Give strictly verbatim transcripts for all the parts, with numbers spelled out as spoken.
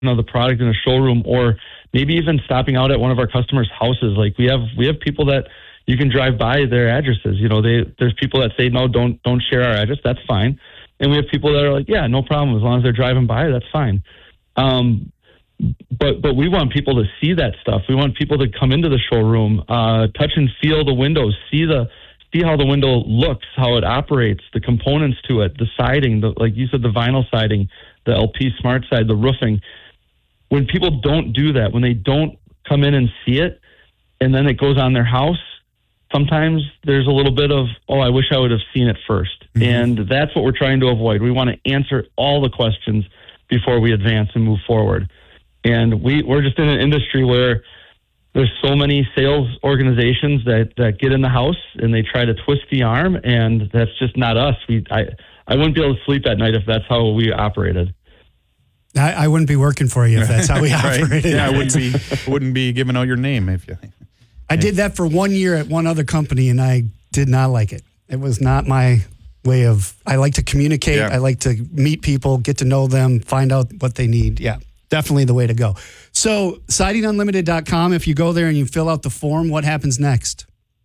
of the product in a showroom, or maybe even stopping out at one of our customers' houses. Like we have, we have people that you can drive by their addresses. You know, they, there's people that say, no, don't, don't share our address. That's fine. And we have people that are like, yeah, no problem. As long as they're driving by, that's fine. Um, but, but we want people to see that stuff. We want people to come into the showroom, uh, touch and feel the windows, see the, see how the window looks, how it operates, the components to it, the siding, the, like you said, the vinyl siding, the L P Smart Side, the roofing. When people don't do that, when they don't come in and see it, and then it goes on their house, sometimes there's a little bit of, oh, I wish I would have seen it first. Mm-hmm. And that's what we're trying to avoid. We want to answer all the questions before we advance and move forward. And we, we're just in an industry where there's so many sales organizations that, that get in the house and they try to twist the arm, and that's just not us. We, I, I wouldn't be able to sleep at night if that's how we operated. I, I wouldn't be working for you if that's how we right. operated. Yeah, I wouldn't be wouldn't be giving out your name if you. I did that for one year at one other company, and I did not like it. It was not my way of. I like to communicate. Yeah. I like to meet people, get to know them, find out what they need. Yeah, definitely the way to go. So, siding unlimited dot com. If you go there and you fill out the form, what happens next?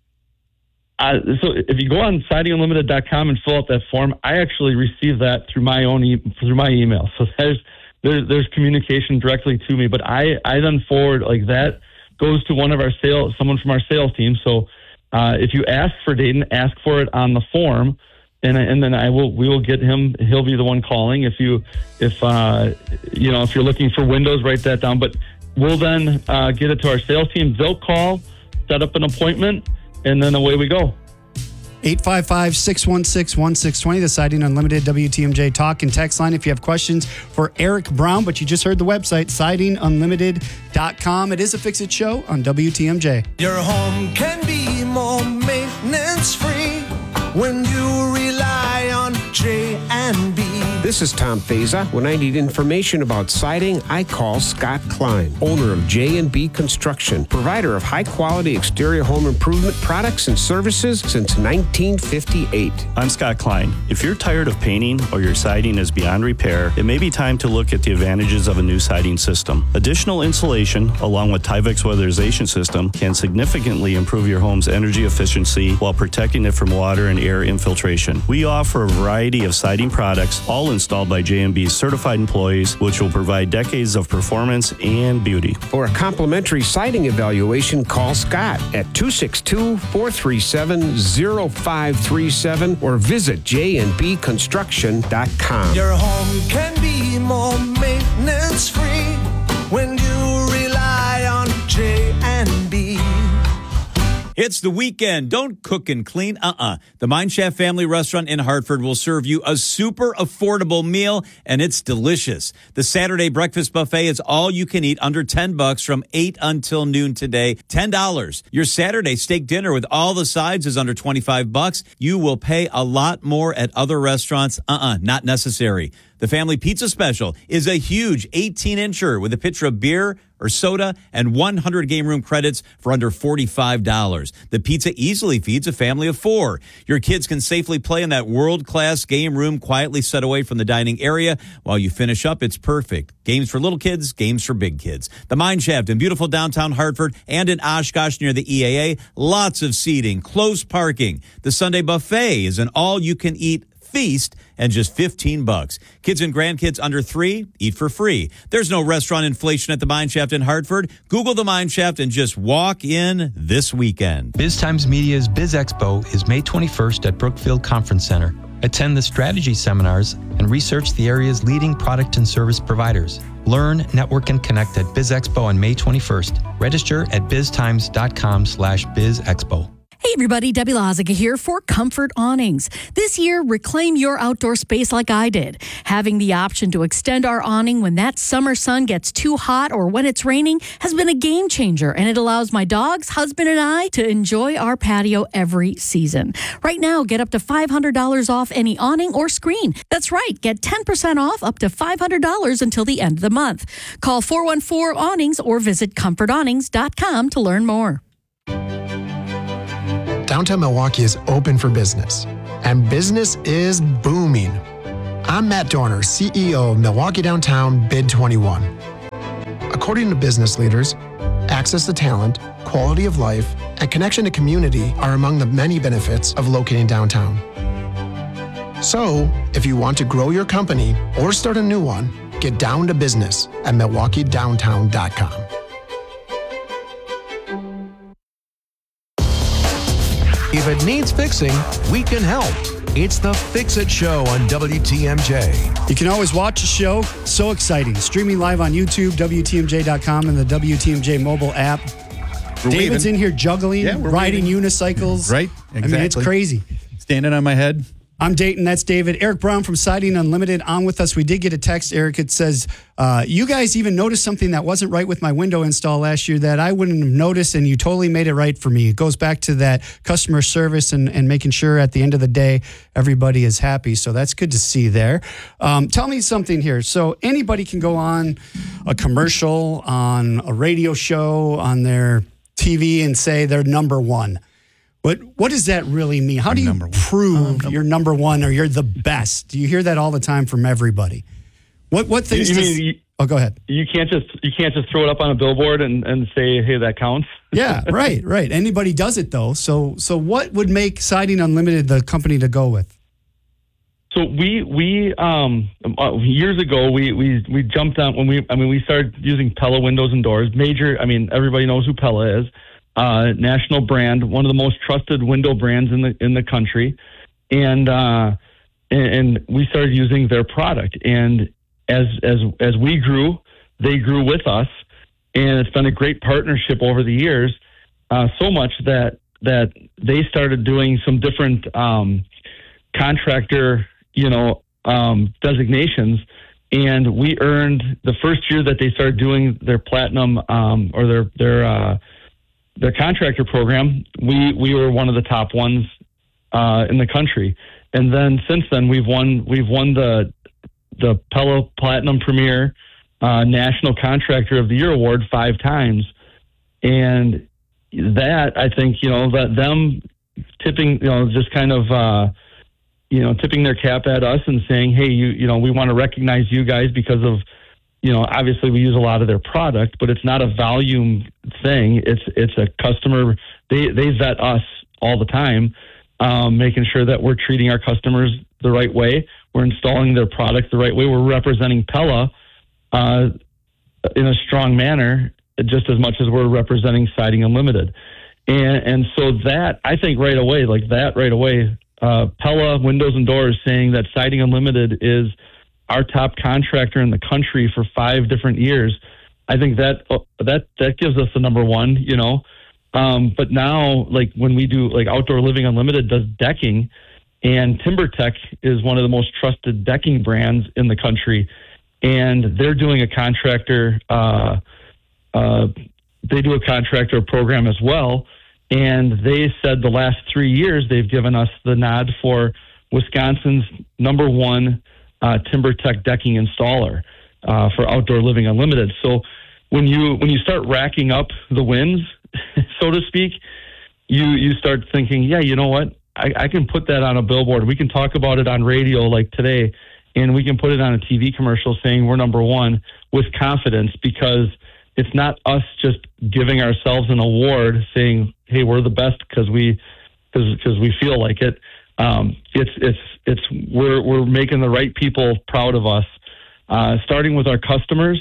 Uh, so if you go on siding unlimited dot com and fill out that form, I actually receive that through my own e- through my email. So there's there's there's communication directly to me, but I, I then forward like that goes to one of our sales someone from our sales team. So uh, if you ask for Dayton, ask for it on the form, and and then I will we will get him. He'll be the one calling. If you if uh, you know if you're looking for windows, write that down. But we'll then uh, get it to our sales team. They'll call, set up an appointment, and then away we go. eight five five, six one six, one six two zero, the Siding Unlimited W T M J talk and text line if you have questions for Eric Brown. But you just heard the website, siding unlimited dot com. It is a Fix-It show on W T M J. Your home can be more maintenance-free when you rely on J and B. This is Tom Feza. When I need information about siding, I call Scott Klein, owner of J and B Construction, provider of high-quality exterior home improvement products and services since nineteen fifty-eight. I'm Scott Klein. If you're tired of painting or your siding is beyond repair, it may be time to look at the advantages of a new siding system. Additional insulation, along with Tyvek weatherization system, can significantly improve your home's energy efficiency while protecting it from water and air infiltration. We offer a variety of siding products, all installed by J and B's certified employees, which will provide decades of performance and beauty. For a complimentary siding evaluation, call Scott at two six two, four three seven, zero five three seven or visit j and b construction dot com. Your home can be more maintenance-free when you rely on J and B. It's the weekend. Don't cook and clean. Uh-uh. The Mine Shaft Family Restaurant in Hartford will serve you a super affordable meal, and it's delicious. The Saturday breakfast buffet is all you can eat under ten bucks from eight until noon today. ten dollars. Your Saturday steak dinner with all the sides is under twenty-five bucks. You will pay a lot more at other restaurants. Uh-uh. Not necessary. The family pizza special is a huge eighteen-incher with a pitcher of beer or soda and one hundred game room credits for under forty-five dollars. The pizza easily feeds a family of four. Your kids can safely play in that world-class game room quietly set away from the dining area. While you finish up, it's perfect. Games for little kids, games for big kids. The Mine Shaft in beautiful downtown Hartford and in Oshkosh near the E A A. Lots of seating, close parking. The Sunday buffet is an all-you-can-eat feast and just fifteen bucks. Kids and grandkids under three, eat for free. There's no restaurant inflation at the Mine Shaft in Hartford. Google the Mine Shaft and just walk in this weekend. BizTimes Media's Biz Expo is May twenty-first at Brookfield Conference Center. Attend the strategy seminars and research the area's leading product and service providers. Learn, network, and connect at BizExpo on May twenty-first. Register at biztimes.com slash bizexpo. Hey everybody, Debbie Lozica here for Comfort Awnings. This year, reclaim your outdoor space like I did. Having the option to extend our awning when that summer sun gets too hot or when it's raining has been a game changer, and it allows my dogs, husband, and I to enjoy our patio every season. Right now, get up to five hundred dollars off any awning or screen. That's right, get ten percent off up to five hundred dollars until the end of the month. Call four one four awnings or visit comfort awnings dot com to learn more. Downtown Milwaukee is open for business, and business is booming. I'm Matt Dorner, C E O of Milwaukee Downtown Bid twenty-one. According to business leaders, access to talent, quality of life, and connection to community are among the many benefits of locating downtown. So, if you want to grow your company or start a new one, get down to business at milwaukee downtown dot com. If it needs fixing, we can help. It's the Fix It Show on W T M J. You can always watch the show. So exciting. Streaming live on YouTube, W T M J dot com, and the W T M J mobile app. We're David's waving. in here juggling, Yeah, we're riding waving. unicycles. Right, I mean, it's exactly. crazy. Standing on my head. I'm Dayton. That's David. Eric Brown from Siding Unlimited on with us. We did get a text, Eric. It says, uh, you guys even noticed something that wasn't right with my window install last year that I wouldn't have noticed, and you totally made it right for me. It goes back to that customer service and, and making sure at the end of the day, everybody is happy. So that's good to see there. Um, tell me something here. So anybody can go on a commercial, on a radio show, on their T V and say they're number one. What what does that really mean? How do you prove you're number one or you're the best? Do you hear that all the time from everybody? What what things? You does, mean you, oh, go ahead. You can't just you can't just throw it up on a billboard and, and say, hey, that counts. Yeah, right, right. Anybody does it though. So so what would make Siding Unlimited the company to go with? So we we um uh, years ago we, we we jumped on when we I mean we started using Pella windows and doors. Major I mean everybody knows who Pella is. Uh, national brand, one of the most trusted window brands in the in the country, and uh, and, and we started using their product. And as as as we grew, they grew with us, and it's been a great partnership over the years. Uh, so much that that they started doing some different um, contractor, you know, um, designations, and we earned the first year that they started doing their platinum um, or their their uh, their contractor program, we, we were one of the top ones uh, in the country. And then since then, we've won we've won the the Pella Platinum Premier uh, National Contractor of the Year award five times. And that, I think, you know, that them tipping, you know, just kind of, uh, you know, tipping their cap at us and saying, hey, you, you know, we want to recognize you guys because of, you know, obviously we use a lot of their product, but it's not a volume thing. It's it's a customer. They they vet us all the time, um, making sure that we're treating our customers the right way. We're installing their product the right way. We're representing Pella uh, in a strong manner, just as much as we're representing Siding Unlimited. And and so that, I think right away, like that right away, uh, Pella Windows and Doors saying that Siding Unlimited is our top contractor in the country for five different years. I think that that that gives us the number one, you know. Um, but now, like when we do, like Outdoor Living Unlimited does decking, and TimberTech is one of the most trusted decking brands in the country, and they're doing a contractor. Uh, uh, they do a contractor program as well, and they said the last three years they've given us the nod for Wisconsin's number one Uh, TimberTech decking installer uh, for Outdoor Living Unlimited. So when you when you start racking up the wins, so to speak, you you start thinking, yeah, you know what? I, I can put that on a billboard. We can talk about it on radio like today, and we can put it on a T V commercial saying we're number one with confidence, because it's not us just giving ourselves an award saying, hey, we're the best because we because we feel like it. Um, it's it's it's we're we're making the right people proud of us, uh, starting with our customers,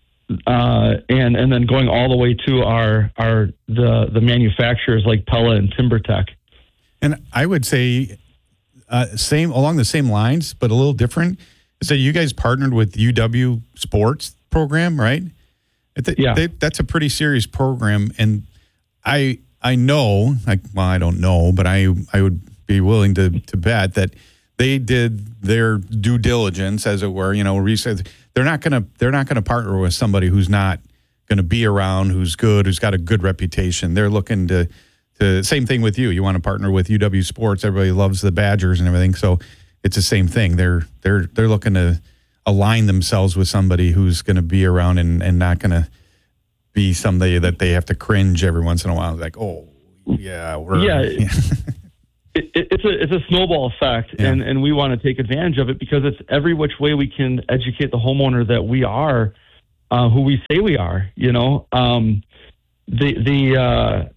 uh, and and then going all the way to our our the the manufacturers like Pella and TimberTech. And I would say uh, same along the same lines, but a little different. So you guys partnered with U W Sports program, right? Th- yeah, they, that's a pretty serious program, and I I know, like, well, I don't know, but I I would be willing to to bet that they did their due diligence, as it were. You know, research. They're not gonna they're not gonna partner with somebody who's not going to be around, who's good, who's got a good reputation. They're looking to to same thing with you. You want to partner with U W Sports. Everybody loves the Badgers and everything, so it's the same thing. They're they're they're looking to align themselves with somebody who's going to be around and, and not going to be somebody that they have to cringe every once in a while. Like, oh, yeah, we're yeah. yeah. It, it, it's a it's a snowball effect, Yeah. and, and we want to take advantage of it because it's every which way we can educate the homeowner that we are uh, who we say we are. You know, um, the the, uh,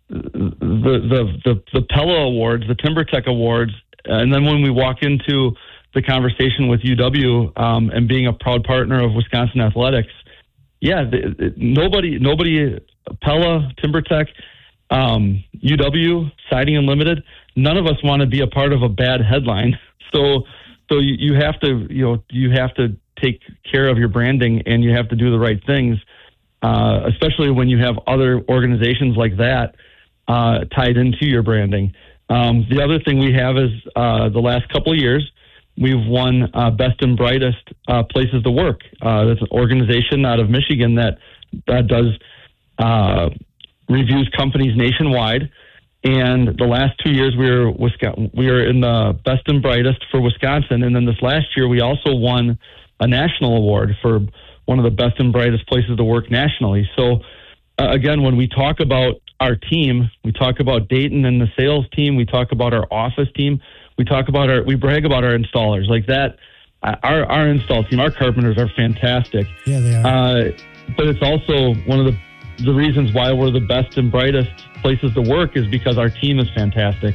the the the the Pella Awards, the TimberTech Awards, and then when we walk into the conversation with U W um, and being a proud partner of Wisconsin Athletics, yeah, the, the, nobody nobody Pella, TimberTech, um, U W, Siding Unlimited, none of us want to be a part of a bad headline. So, so you, you have to, you know, you have to take care of your branding and you have to do the right things, uh, especially when you have other organizations like that uh, tied into your branding. Um, the other thing we have is uh, the last couple of years, we've won uh, Best and Brightest uh, Places to Work. Uh, that's an organization out of Michigan that, that does uh, reviews companies nationwide. And the last two years, we were Wisconsin, we were in the Best and Brightest for Wisconsin. And then this last year, we also won a national award for one of the Best and Brightest Places to Work nationally. So, uh, again, when we talk about our team, we talk about Dayton and the sales team, we talk about our office team, we talk about our, we brag about our installers like that. Our our install team, our carpenters are fantastic. Yeah, they are. Uh, but it's also one of the the reasons why we're the best and brightest places to work is because our team is fantastic.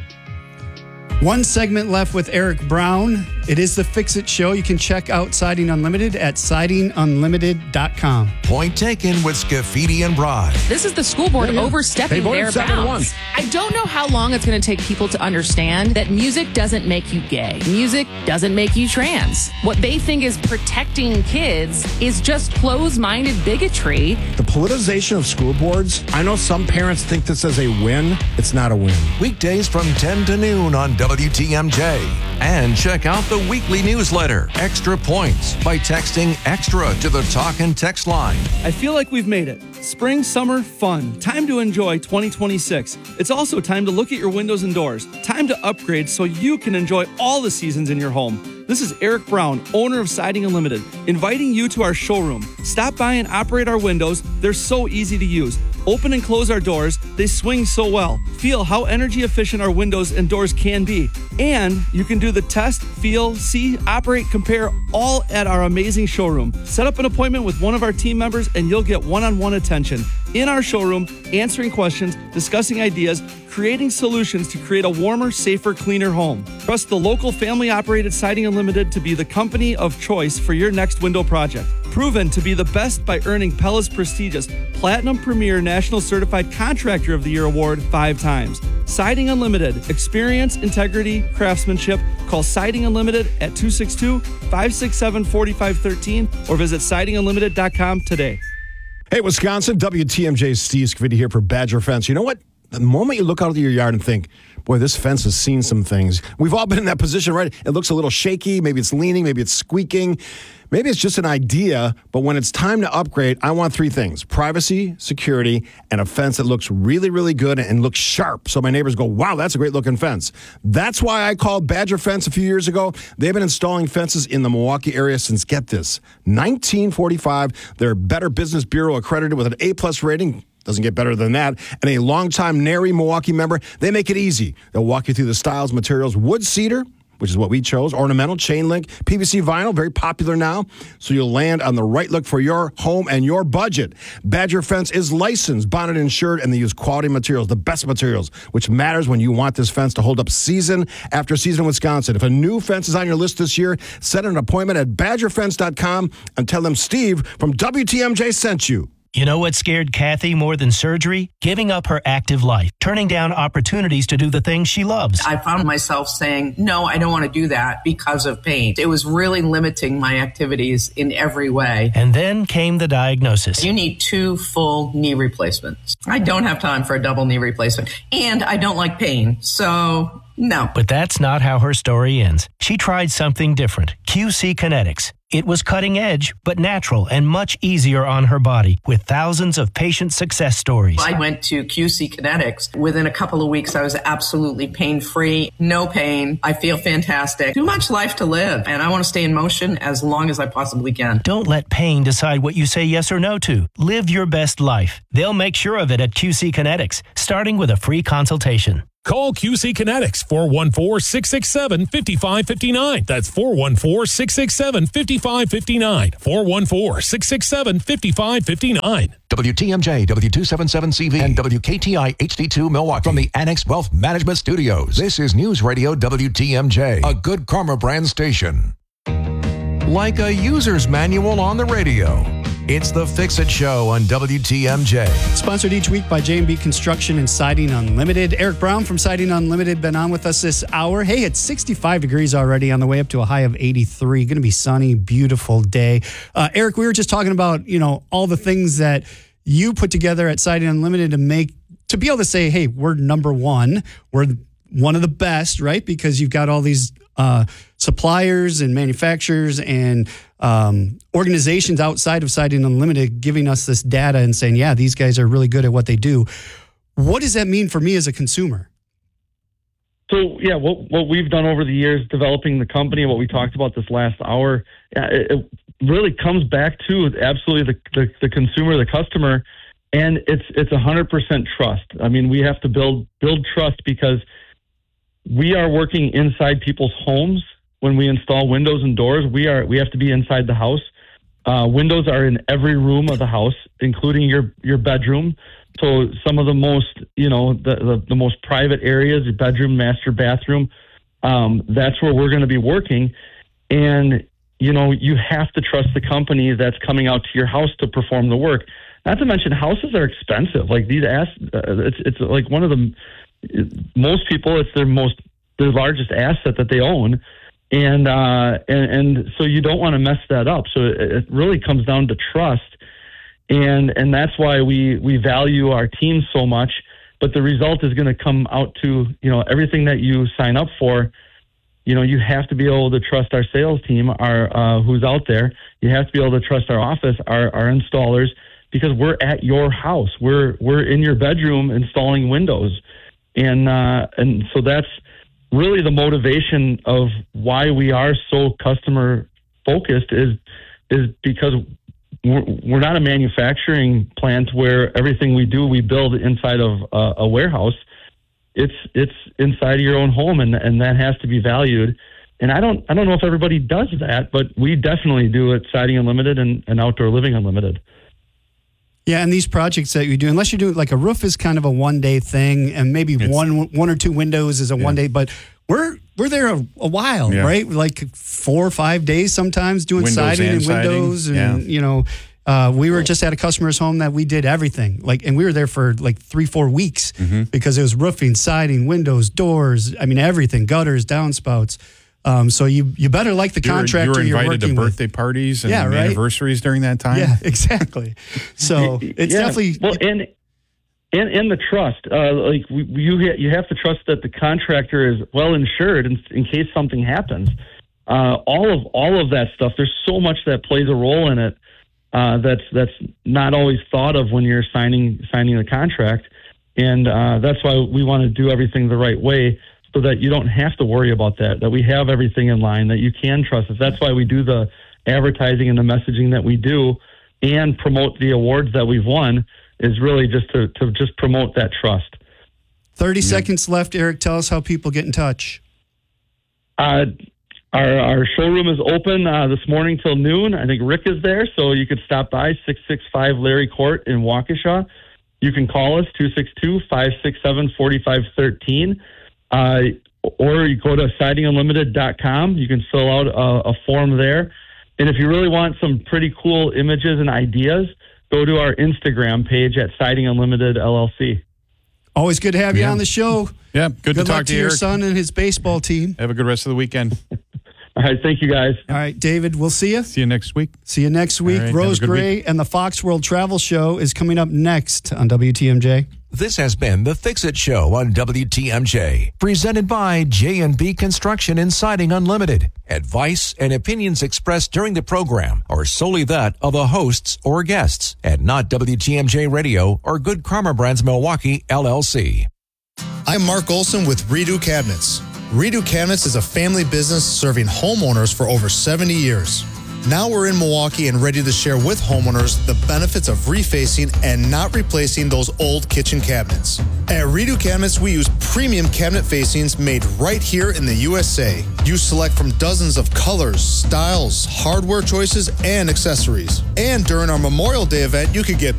One segment left with Eric Brown. It is the Fix It Show. You can check out Siding Unlimited at siding unlimited dot com. Point taken with Scafidi and Broad. This is the school board Yeah, yeah. overstepping They voted their seven to bounds. I don't know how long it's going to take people to understand that music doesn't make you gay. Music doesn't make you trans. What they think is protecting kids is just closed-minded bigotry. The politicization of school boards, I know some parents think this is a win. It's not a win. Weekdays from ten to noon on W T M J. And check out the weekly newsletter, Extra Points, by texting EXTRA to the talk and text line. I feel like we've made it. Spring, summer, fun. Time to enjoy twenty twenty-six. It's also time to look at your windows and doors. Time to upgrade so you can enjoy all the seasons in your home. This is Eric Brown, owner of Siding Unlimited, inviting you to our showroom. Stop by and operate our windows. They're so easy to use. Open and close our doors. They swing so well. Feel how energy efficient our windows and doors can be. And you can do the test, feel, see, operate, compare all at our amazing showroom. Set up an appointment with one of our team members and you'll get one-on-one attention. In our showroom, answering questions, discussing ideas, creating solutions to create a warmer, safer, cleaner home. Trust the local family-operated Siding Unlimited to be the company of choice for your next window project. Proven to be the best by earning Pella's prestigious Platinum Premier National Certified Contractor of the Year award five times. Siding Unlimited. Experience, integrity, craftsmanship. Call Siding Unlimited at two six two, five six seven, four five one three or visit siding unlimited dot com today. Hey, Wisconsin, W T M J's Steve Scafidi here for Badger Fence. You know what? The moment you look out of your yard and think, boy, this fence has seen some things. We've all been in that position, right? It looks a little shaky. Maybe it's leaning. Maybe it's squeaking. Maybe it's just an idea. But when it's time to upgrade, I want three things: privacy, security, and a fence that looks really, really good and looks sharp. So my neighbors go, wow, that's a great looking fence. That's why I called Badger Fence a few years ago. They've been installing fences in the Milwaukee area since, get this, nineteen forty-five. They're Better Business Bureau accredited with an A-plus rating. Doesn't get better than that. And a longtime N A R I Milwaukee member. They make it easy. They'll walk you through the styles, materials, wood cedar, which is what we chose, ornamental, chain link, P V C vinyl, very popular now. So you'll land on the right look for your home and your budget. Badger Fence is licensed, bonded, insured, and they use quality materials, the best materials, which matters when you want this fence to hold up season after season in Wisconsin. If a new fence is on your list this year, set an appointment at badger fence dot com and tell them Steve from W T M J sent you. You know what scared Kathy more than surgery? Giving up her active life, turning down opportunities to do the things she loves. I found myself saying, no, I don't want to do that because of pain. It was really limiting my activities in every way. And then came the diagnosis. You need two full knee replacements. I don't have time for a double knee replacement, and I don't like pain. So, no. But that's not how her story ends. She tried something different, Q C Kinetics. It was cutting edge, but natural and much easier on her body with thousands of patient success stories. I went to Q C Kinetics. Within a couple of weeks, I was absolutely pain-free, no pain. I feel fantastic. Too much life to live, and I want to stay in motion as long as I possibly can. Don't let pain decide what you say yes or no to. Live your best life. They'll make sure of it at Q C Kinetics, starting with a free consultation. Call Q C Kinetics, four one four, six six seven, five five five nine. That's four one four, six six seven, five five five nine. four one four, six six seven, five five five nine. W T M J, W two seventy-seven C V, and W K T I H D two Milwaukee. From the Annex Wealth Management Studios, this is News Radio W T M J, a Good Karma brand station. Like a user's manual on the radio, it's the Fix-It Show on W T M J. Sponsored each week by J and B Construction and Siding Unlimited. Eric Brown from Siding Unlimited been on with us this hour. Hey, it's sixty-five degrees already, on the way up to a high of eighty-three. Going to be sunny, beautiful day. Uh, Eric, we were just talking about, you know, all the things that you put together at Siding Unlimited to make, to be able to say, hey, we're number one. We're one of the best, right? Because you've got all these uh, suppliers and manufacturers and um, organizations outside of Siding Unlimited giving us this data and saying, yeah, these guys are really good at what they do. What does that mean for me as a consumer? So, yeah, what what we've done over the years developing the company, what we talked about this last hour, it, it really comes back to absolutely the, the, the consumer, the customer, and it's it's one hundred percent trust. I mean, we have to build build trust because we are working inside people's homes. When we install windows and doors, we are we have to be inside the house. Uh, windows are in every room of the house, including your your bedroom. So some of the most, you know, the the, the most private areas, your bedroom, master bathroom, um, that's where we're going to be working. And you know, you have to trust the company that's coming out to your house to perform the work. Not to mention, houses are expensive. Like these, ass, uh, it's it's like one of the most people, it's their most their largest asset that they own. And, uh, and and so you don't want to mess that up. So it, it really comes down to trust, and and that's why we we value our team so much. But the result is going to come out to, you know, everything that you sign up for. You know, you have to be able to trust our sales team, our uh, who's out there. You have to be able to trust our office, our our installers, because we're at your house. We're we're in your bedroom installing windows, and uh, and so that's really the motivation of why we are so customer focused is is because we're, we're not a manufacturing plant where everything we do we build inside of a, a warehouse. It's it's inside of your own home, and and that has to be valued. And I don't I don't know if everybody does that, but we definitely do at Siding Unlimited and, and Outdoor Living Unlimited. Yeah, and these projects that you do, unless you do like a roof is kind of a one day thing, and maybe it's, one one or two windows is a yeah. one day, but we're we're there a, a while, yeah. right? Like four or five days sometimes doing windows siding and, and windows, siding. and yeah. you know, uh, we were just at a customer's home that we did everything, like, and we were there for like three four weeks mm-hmm. because it was roofing, siding, windows, doors, I mean everything, gutters, downspouts. Um, so you you better like the contractor you were, you were you're invited working to birthday with. parties and yeah, right? anniversaries during that time. Yeah, exactly. So it's yeah. definitely well, and and and the trust. Uh, like we, you you have to trust that the contractor is well insured in, in case something happens. Uh, all of all of that stuff. There's so much that plays a role in it. Uh, that's that's not always thought of when you're signing signing a contract, and uh, that's why we want to do everything the right way, so that you don't have to worry about that, that we have everything in line, that you can trust us. That's why we do the advertising and the messaging that we do and promote the awards that we've won, is really just to, to just promote that trust. thirty yeah. seconds left, Eric. Tell us how people get in touch. Uh, our, our showroom is open uh, this morning till noon. I think Rick is there, so you could stop by six six five Larry Court in Waukesha. You can call us two six two, five six seven, four five one three. Uh, or you go to siding unlimited dot com. You can fill out a, a form there. And if you really want some pretty cool images and ideas, go to our Instagram page at Siding Unlimited L L C. Always good to have yeah. you on the show. Yeah, good, good to talk luck to you, your Eric. Son and his baseball team. Have a good rest of the weekend. All right, thank you, guys. All right, David, we'll see you. See you next week. See you next week. Right, Rose Gray week. And the Fox World Travel Show is coming up next on W T M J. This has been the Fix-It Show on W T M J, presented by J and B Construction and Siding Unlimited. Advice and opinions expressed during the program are solely that of the hosts or guests, and not W T M J Radio or Good Karma Brands Milwaukee, L L C. I'm Mark Olson with Redo Cabinets. Redo Cabinets is a family business serving homeowners for over seventy years. Now we're in Milwaukee and ready to share with homeowners the benefits of refacing and not replacing those old kitchen cabinets. At Redo Cabinets, we use premium cabinet facings made right here in the U S A. You select from dozens of colors, styles, hardware choices, and accessories. And during our Memorial Day event, you could get